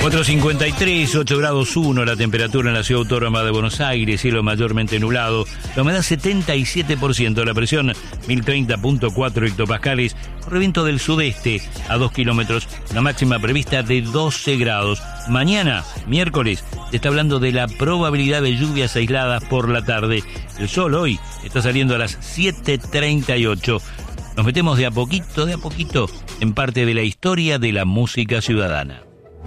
4:53, 8 grados 1 la temperatura en la ciudad autónoma de Buenos Aires, cielo mayormente nublado, la humedad 77%, la presión 1030.4 hectopascales, corre viento del sudeste a 2 kilómetros, la máxima prevista de 12 grados. Mañana, miércoles, se está hablando de la probabilidad de lluvias aisladas por la tarde. El sol hoy está saliendo a las 7:38. Nos metemos de a poquito, en parte de la historia de la música ciudadana.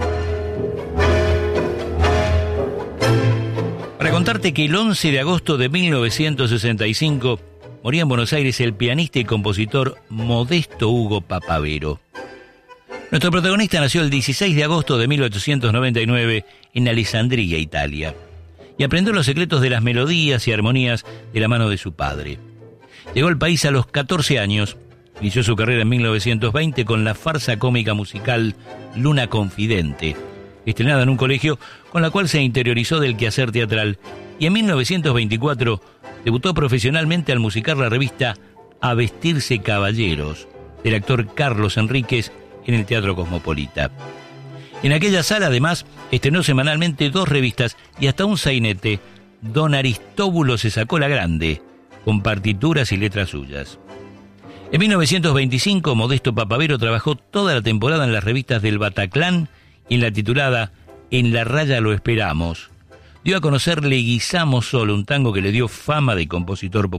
Para contarte que el 11 de agosto de 1965 moría en Buenos Aires el pianista y compositor Modesto Hugo Papavero. Nuestro protagonista nació el 16 de agosto de 1899 en Alessandria, Italia, y aprendió los secretos de las melodías y armonías de la mano de su padre. Llegó al país a los 14 años, inició su carrera en 1920 con la farsa cómica musical Luna Confidente, estrenada en un colegio con la cual se interiorizó del quehacer teatral, y en 1924 debutó profesionalmente al musicar la revista A Vestirse Caballeros, del actor Carlos Enríquez, en el Teatro Cosmopolita. En aquella sala, además, estrenó semanalmente 2 revistas y hasta un sainete, Don Aristóbulo se sacó la grande, con partituras y letras suyas. En 1925, Modesto Papavero trabajó toda la temporada en las revistas del Bataclan y en la titulada En la raya lo esperamos. Dio a conocer Le guisamos solo, un tango que le dio fama de compositor popular.